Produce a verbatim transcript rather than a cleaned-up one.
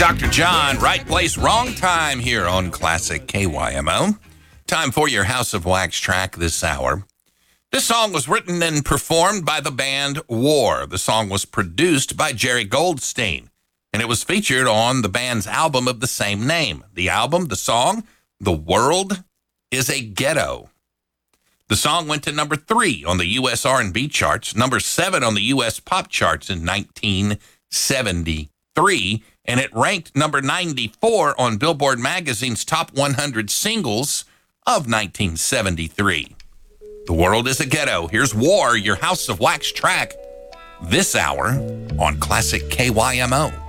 Doctor John, right place, wrong time here on Classic K Y M O. Time for your House of Wax track this hour. This song was written and performed by the band War. The song was produced by Jerry Goldstein, and it was featured on the band's album of the same name. The album, the song, The World is a Ghetto. The song went to number three on the U S R and B charts, number seven on the U S pop charts in nineteen seventy-three, and it ranked number ninety-four on Billboard Magazine's top one hundred singles of nineteen seventy-three. The World is a Ghetto. Here's War, your House of Wax track, this hour on Classic K Y M O.